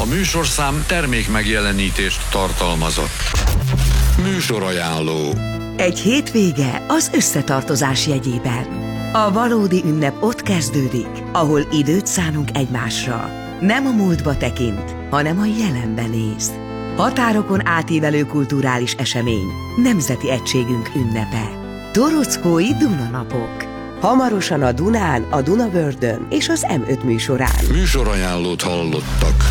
műsorszám termék megjelenítést tartalmazott. Műsorajánló. Egy hétvége az összetartozás jegyében. A valódi ünnep ott kezdődik, ahol időt szánunk egymásra. Nem a múltba tekint, hanem a jelenbe néz. Határokon átívelő kulturális esemény, nemzeti egységünk ünnepe. Torockói Dunanapok. Hamarosan a Dunán, a Dunavördön és az M5 műsorán. Műsorajánlót hallottak.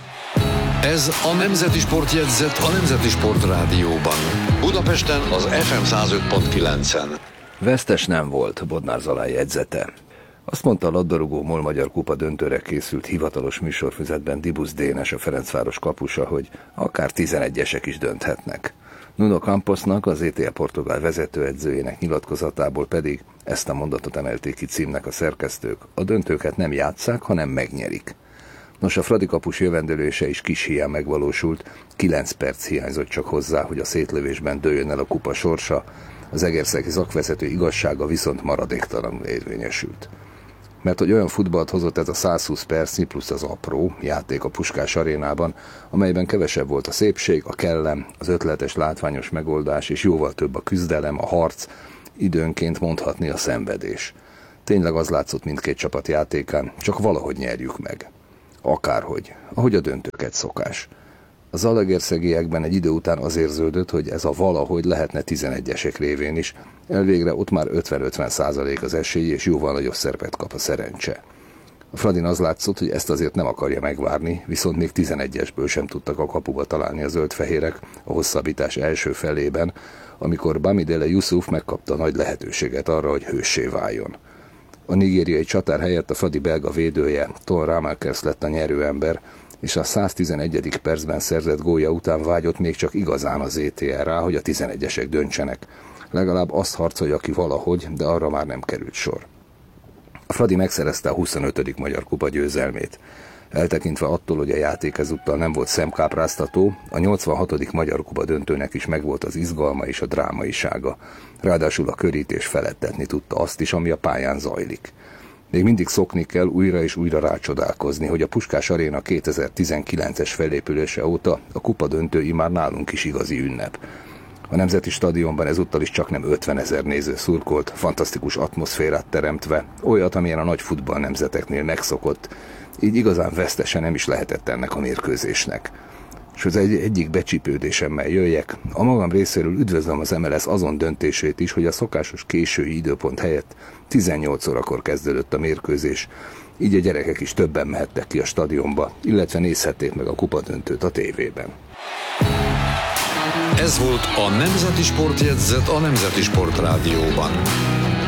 Ez a Nemzeti Sportjegyzet a Nemzeti Sport Rádióban. Budapesten az FM 105.9-en. Vesztes nem volt Bodnár Zalán jegyzete. Azt mondta a labdarúgó MOL Magyar Kupa döntőre készült hivatalos műsorfüzetben Dibusz Dénes, a Ferencváros kapusa, hogy akár 11-esek is dönthetnek. Nuno Camposnak, az ETL portugál vezetőedzőjének nyilatkozatából pedig ezt a mondatot emelték ki címnek a szerkesztők: a döntőket nem játsszák, hanem megnyerik. Nos, a Fradi kapus jövendőlése is kis hiány megvalósult, 9 perc hiányzott csak hozzá, hogy a szétlövésben dőljön el a kupa sorsa, az egerszegi szakvezető igazsága viszont maradéktalanul érvényesült. Mert hogy olyan futballt hozott ez a 120 percnyi plusz az apró játék a Puskás arénában, amelyben kevesebb volt a szépség, a kellem, az ötletes látványos megoldás, és jóval több a küzdelem, a harc, időnként mondhatni a szenvedés. Tényleg az látszott mindkét csapat játékán, csak valahogy nyerjük meg. Akárhogy, ahogy a döntőket szokás. A zalaegerszegiekben egy idő után az érződött, hogy ez a valahogy lehetne 11-esek révén is, elvégre ott már 50-50% az esély, és jóval nagyobb szerepet kap a szerencse. A Fradin az látszott, hogy ezt azért nem akarja megvárni, viszont még 11-esből sem tudtak a kapuba találni a zöldfehérek a hosszabbítás első felében, amikor Bamidele Yusuf megkapta nagy lehetőséget arra, hogy hőssé váljon. A nigériai csatár helyett a Fradi belga védője, Ton Ramakers lett a nyerőember, és a 111. percben szerzett gólja után vágyott még csak igazán az ETL rá, hogy a 11-esek döntsenek. Legalább azt harcolja ki valahogy, de arra már nem került sor. A Fradi megszerezte a 25. Magyar Kupa győzelmét. Eltekintve attól, hogy a játék ezúttal nem volt szemkápráztató, a 86. Magyar Kupa döntőnek is megvolt az izgalma és a drámaisága. Ráadásul a körítés feledtetni tudta azt is, ami a pályán zajlik. Még mindig szokni kell újra és újra rácsodálkozni, hogy a Puskás Aréna 2019-es felépülése óta a kupa döntői már nálunk is igazi ünnep. A Nemzeti Stadionban ezúttal is csak nem 50 000 néző szurkolt, fantasztikus atmoszférát teremtve, olyat, amilyen a nagy futball nemzeteknél megszokott, így igazán vesztesen nem is lehetett ennek a mérkőzésnek. És az egyik becsípődésemmel jöjjek, a magam részéről üdvözlöm az MLS azon döntését is, hogy a szokásos késői időpont helyett 18 órakor kezdődött a mérkőzés, így a gyerekek is többen mehettek ki a stadionba, illetve nézhették meg a kupadöntőt a tévében. Ez volt a Nemzeti Sportjegyzet a Nemzeti Sport Rádióban.